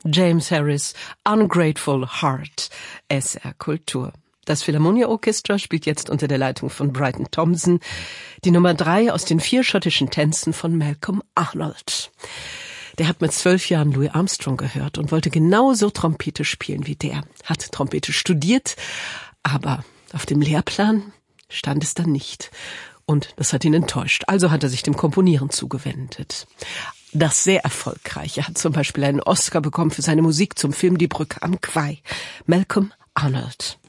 James Harris, Ungrateful Heart, SR Kultur. Das Philharmonia Orchestra spielt jetzt unter der Leitung von Bryton Thompson die Nummer 3 aus den 4 schottischen Tänzen von Malcolm Arnold. Der hat mit 12 Jahren Louis Armstrong gehört und wollte genauso Trompete spielen wie der. Hat Trompete studiert, aber auf dem Lehrplan stand es dann nicht. Und das hat ihn enttäuscht. Also hat er sich dem Komponieren zugewendet. Das sehr erfolgreich. Er hat zum Beispiel einen Oscar bekommen für seine Musik zum Film Die Brücke am Kwai. Malcolm Arnold.